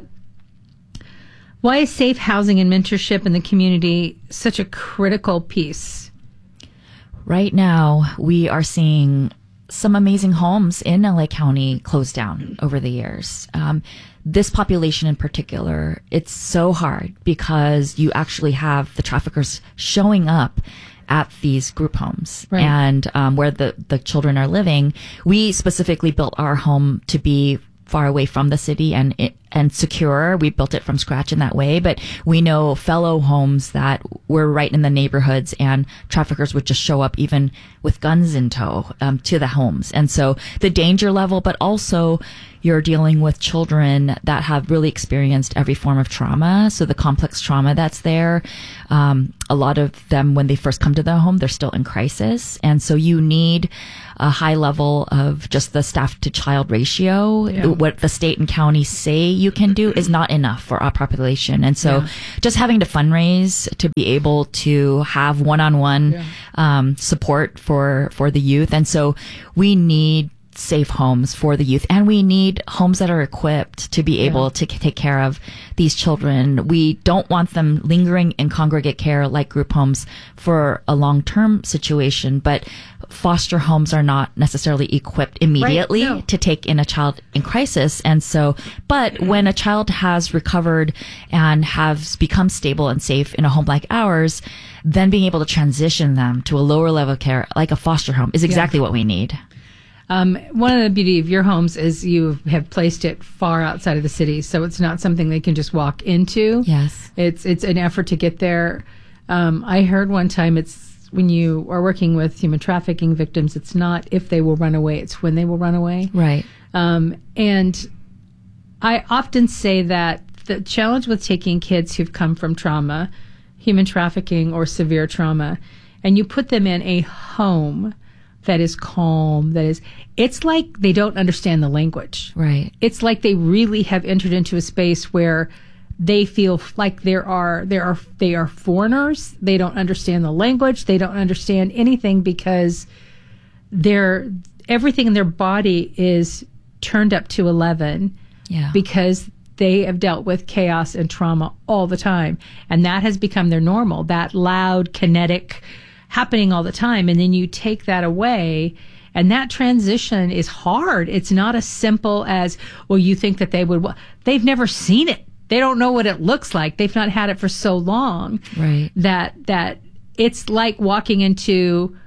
Why is safe housing and mentorship in the community such a critical piece? Right now, we are seeing some amazing homes in L A County close down over the years. Um, this population in particular, it's so hard because you actually have the traffickers showing up at these group homes Right. and um, where the, the children are living. We specifically built our home to be far away from the city and and secure. We built it from scratch in that way, but we know fellow homes that were right in the neighborhoods, and traffickers would just show up even with guns in tow um, to the homes. And so the danger level, but also you're dealing with children that have really experienced every form of trauma. So the complex trauma that's there, um, a lot of them, when they first come to the home, they're still in crisis. And so you need a high level of just the staff to child ratio. Yeah. What the state and county say you can do is not enough for our population. And so Yeah. just having to fundraise to be able to have one-on-one Yeah. um, support for, for the youth. And so we need safe homes for the youth, and we need homes that are equipped to be able Yeah. to c- take care of these children. We don't want them lingering in congregate care like group homes for a long-term situation, but foster homes are not necessarily equipped immediately no. to take in a child in crisis. And so, but when a child has recovered and has become stable and safe in a home like ours, then being able to transition them to a lower level of care like a foster home is exactly what we need. Um, one of the beauty of your homes is you have placed it far outside of the city, so it's not something they can just walk into. Yes. It's it's an effort to get there. Um, I heard one time it's when you are working with human trafficking victims, it's not if they will run away, it's when they will run away. Right. Um, and I often say that the challenge with taking kids who've come from trauma, human trafficking or severe trauma, and you put them in a home that is calm, that is, it's like they don't understand the language. Right. It's like they really have entered into a space where they feel like there are, there are, they are foreigners. They don't understand the language. They don't understand anything because they're, everything in their body is turned up to eleven. Yeah. Because they have dealt with chaos and trauma all the time. And that has become their normal, that loud, kinetic, happening all the time. And then you take that away, and that transition is hard. It's not as simple as, well, you think that they would, they've never seen it. They don't know what it looks like. They've not had it for so long. Right. That, that it's like walking into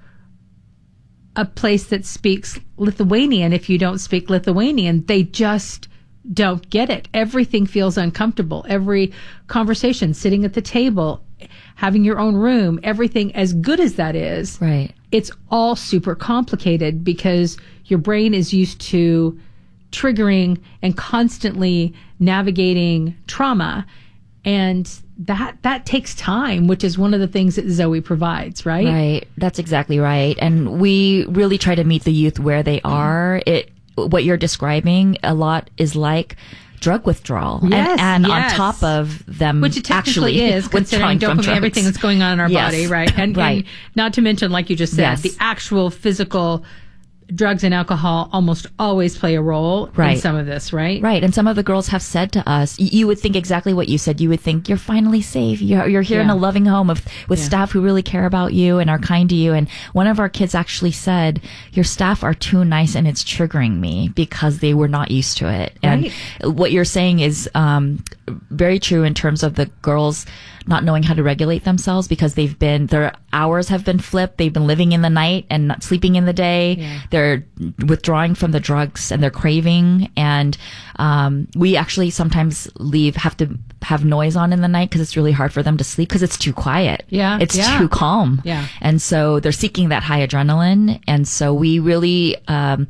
a place that speaks Lithuanian. If you don't speak Lithuanian, they just don't get it. Everything feels uncomfortable. Every conversation, sitting at the table, having your own room, everything, as good as that is, right, it's all super complicated because your brain is used to triggering and constantly navigating trauma. And that that takes time, which is one of the things that Zoe provides, right? Right. That's exactly right. And we really try to meet the youth where they are. It what you're describing a lot is like drug withdrawal. Yes, and and yes. on top of them Which it technically actually is, considering withdrawing from dopamine, everything drugs. that's going on in our Yes. body, right? And, right. and not to mention, like you just said, Yes. the actual physical drugs and alcohol almost always play a role Right. in some of this, right? Right. And some of the girls have said to us, y- you would think exactly what you said. You would think you're finally safe. You're, you're here in Yeah. a loving home of, with Yeah. staff who really care about you and are kind to you. And one of our kids actually said, your staff are too nice and it's triggering me because they were not used to it. And Right. what you're saying is um, very true in terms of the girls not knowing how to regulate themselves because they've been, their hours have been flipped. They've been living in the night and not sleeping in the day. Yeah. They're withdrawing from the drugs and they're craving. And um, we actually sometimes leave, have to have noise on in the night because it's really hard for them to sleep because it's too quiet. Yeah, It's yeah. too calm. Yeah. And so they're seeking that high adrenaline. And so we really, um,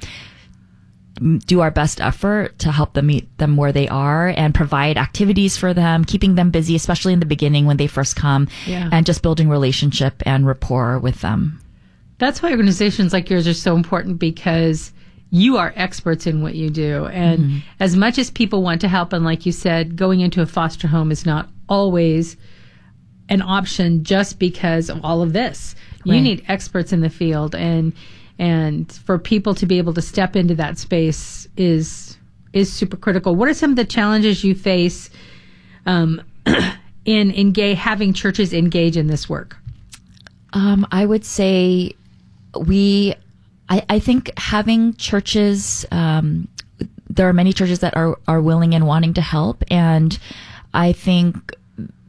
do our best effort to help them meet them where they are and provide activities for them, keeping them busy, especially in the beginning when they first come, Yeah. and just building relationship and rapport with them. That's why organizations like yours are so important, because you are experts in what you do. And Mm-hmm. as much as people want to help, and like you said, going into a foster home is not always an option just because of all of this. You Right. need experts in the field, and and for people to be able to step into that space is is super critical. What are some of the challenges you face um, in engage, having churches engage in this work? Um, I would say we, I, I think having churches, um, there are many churches that are, are willing and wanting to help. And I think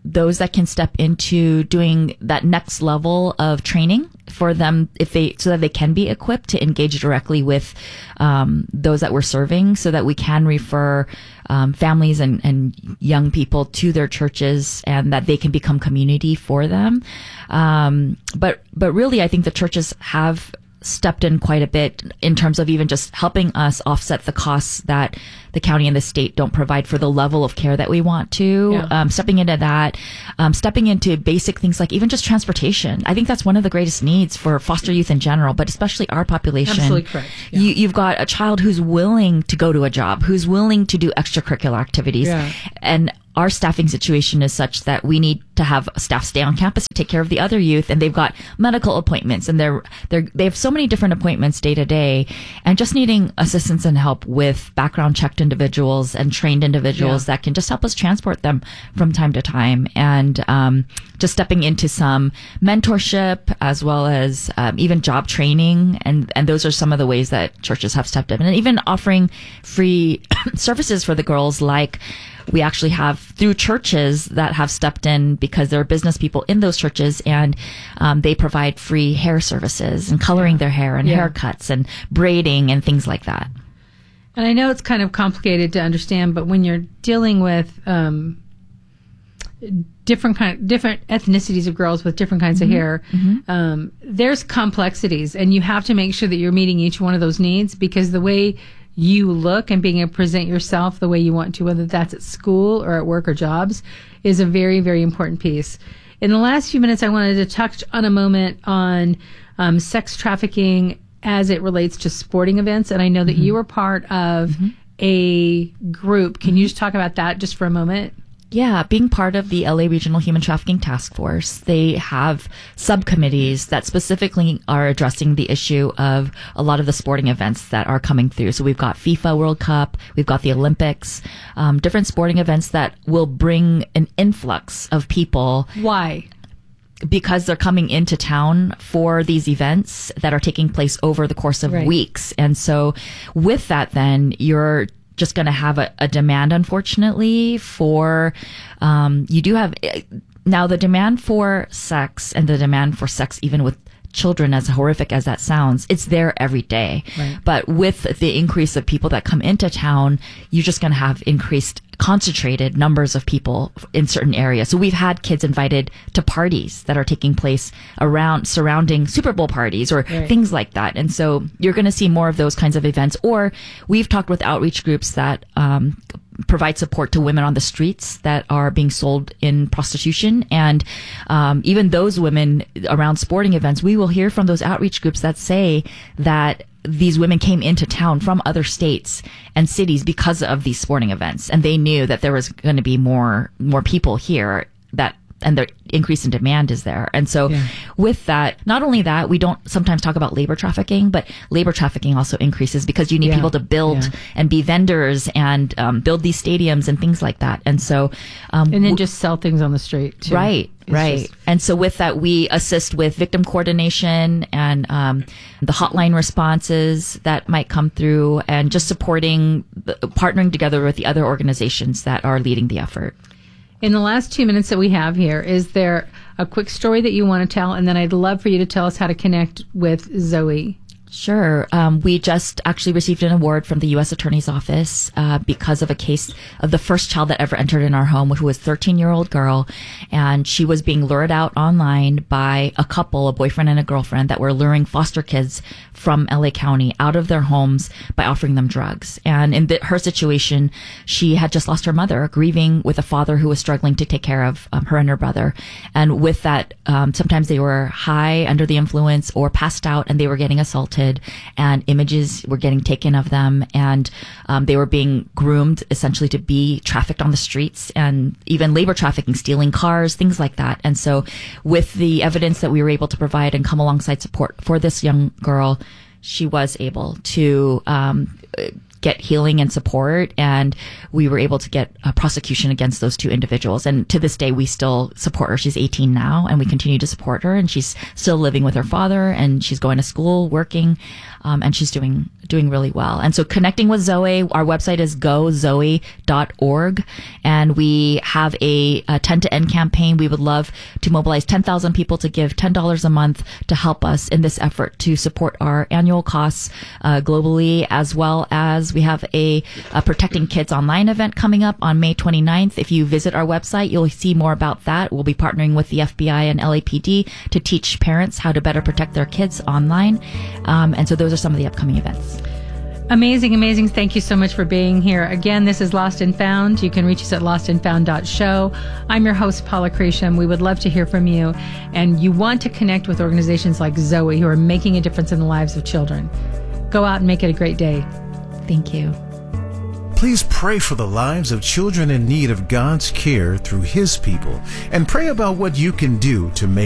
those that can step into doing that next level of training for them, if they, so that they can be equipped to engage directly with um, those that we're serving, so that we can refer um, families and, and young people to their churches, and that they can become community for them. Um, but but really, I think the churches have stepped in quite a bit in terms of even just helping us offset the costs that the county and the state don't provide for the level of care that we want to. Yeah. Um, stepping into that, um, stepping into basic things like even just transportation. I think that's one of the greatest needs for foster youth in general, but especially our population. Absolutely correct. Yeah. You, you've got a child who's willing to go to a job, who's willing to do extracurricular activities, Yeah. and our staffing situation is such that we need to have staff stay on campus to take care of the other youth, and they've got medical appointments, and they're they're they have so many different appointments day to day, and just needing assistance and help with background checked individuals and trained individuals Yeah. that can just help us transport them from time to time, and um, just stepping into some mentorship as well as um, even job training, and and those are some of the ways that churches have stepped in, and even offering free services for the girls, like we actually have through churches that have stepped in because there are business people in those churches, and um, they provide free hair services and coloring their hair and Yeah. haircuts and braiding and things like that. And I know it's kind of complicated to understand, but when you're dealing with um, different kind, different ethnicities of girls with different kinds Mhm. of hair, um, there's complexities, and you have to make sure that you're meeting each one of those needs, because the way you look and being able to present yourself the way you want to, whether that's at school or at work or jobs, is a very, very important piece. In the last few minutes, I wanted to touch on a moment on um, sex trafficking as it relates to sporting events. And I know that Mm-hmm. you were part of a group. Can you just talk about that just for a moment? Yeah, being part of the L A Regional Human Trafficking Task Force, they have subcommittees that specifically are addressing the issue of a lot of the sporting events that are coming through. So we've got FIFA World Cup, we've got the Olympics, um, different sporting events that will bring an influx of people. Why? Because they're coming into town for these events that are taking place over the course of Right. weeks. And so with that, then you're just going to have a, a demand, unfortunately, for, um, you do have, now the demand for sex and the demand for sex, even with children, as horrific as that sounds, it's there every day. Right. But with the increase of people that come into town, you're just going to have increased concentrated numbers of people in certain areas. So we've had kids invited to parties that are taking place around surrounding Super Bowl parties or Right. things like that. And so you're going to see more of those kinds of events. Or we've talked with outreach groups that um, provide support to women on the streets that are being sold in prostitution. And um, even those women around sporting events, we will hear from those outreach groups that say that these women came into town from other states and cities because of these sporting events, and they knew that there was going to be more more people here, that and the increase in demand is there. And so Yeah. with that, not only that, we don't sometimes talk about labor trafficking, but labor trafficking also increases because you need Yeah. people to build Yeah. and be vendors and um, build these stadiums and things like that. And so um, And then w- just sell things on the street, too. Right, It's right. just- And so with that, we assist with victim coordination and um, the hotline responses that might come through, and just supporting, the, partnering together with the other organizations that are leading the effort. In the last two minutes that we have here, is there a quick story that you want to tell? And then I'd love for you to tell us how to connect with Zoe. Sure. Um, we just actually received an award from the U S Attorney's Office uh, because of a case of the first child that ever entered in our home, who was a thirteen-year-old girl, and she was being lured out online by a couple, a boyfriend and a girlfriend, that were luring foster kids from L A County out of their homes by offering them drugs. And in the, her situation, she had just lost her mother, grieving with a father who was struggling to take care of um, her and her brother. And with that, um, sometimes they were high, under the influence, or passed out, and they were getting assaulted, and images were getting taken of them, and um, they were being groomed essentially to be trafficked on the streets, and even labor trafficking, stealing cars, things like that. And so with the evidence that we were able to provide and come alongside support for this young girl, she was able to um, get healing and support, and we were able to get a prosecution against those two individuals. And to this day, we still support her. She's eighteen now, and we continue to support her, and she's still living with her father, and she's going to school, working, um, and she's doing doing really well. And so connecting with Zoe, our website is go zoe dot org, and we have a, a ten to end campaign. We would love to mobilize ten thousand people to give ten dollars a month to help us in this effort to support our annual costs uh, globally, as well as we have a, a Protecting Kids Online event coming up on May twenty-ninth. If you visit our website, you'll see more about that. We'll be partnering with the F B I and L A P D to teach parents how to better protect their kids online. Um, and so those are some of the upcoming events. Amazing, amazing. Thank you so much for being here. Again, this is Lost and Found. You can reach us at lost and found dot show. I'm your host, Paula Creasham. We would love to hear from you. And you want to connect with organizations like Zoe, who are making a difference in the lives of children. Go out and make it a great day. Thank you. Please pray for the lives of children in need of God's care through His people, and pray about what you can do to make